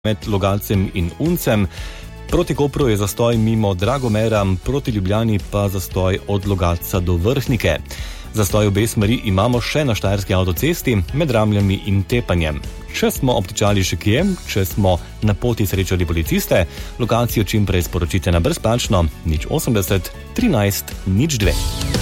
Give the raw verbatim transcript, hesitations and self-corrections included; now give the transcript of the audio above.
med Logatcem in Uncem. Proti Kopru je zastoj mimo Dragomera, proti Ljubljani pa zastoj od Logatca do Vrhnike. Zastoj obe smeri imamo še na štajerski avtocesti med Ramljami in Tepanjem. Če smo obtičali še kje, če smo na poti srečali policiste, lokacijo čim prej sporočite na brezplačno nič osemdeset trinajst nič dve.